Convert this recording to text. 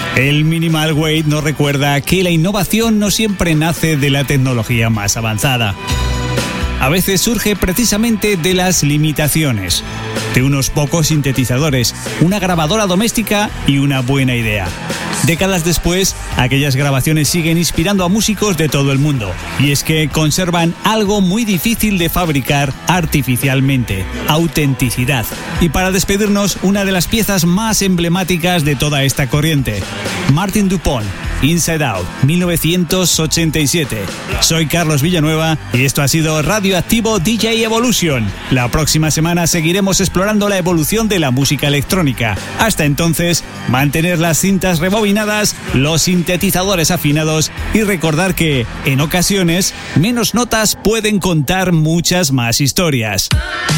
El Minimal Weight nos recuerda que la innovación no siempre nace de la tecnología más avanzada. A veces surge precisamente de las limitaciones, de unos pocos sintetizadores, una grabadora doméstica y una buena idea. Décadas después, aquellas grabaciones siguen inspirando a músicos de todo el mundo, y es que conservan algo muy difícil de fabricar artificialmente: autenticidad. Y para despedirnos, una de las piezas más emblemáticas de toda esta corriente, Martin Dupont, Inside Out, 1987. Soy Carlos Villanueva y esto ha sido Radioactivo DJ Evolution. La próxima semana seguiremos explorando la evolución de la música electrónica. Hasta entonces, mantener las cintas rebobinadas, los sintetizadores afinados y recordar que, en ocasiones, menos notas pueden contar muchas más historias.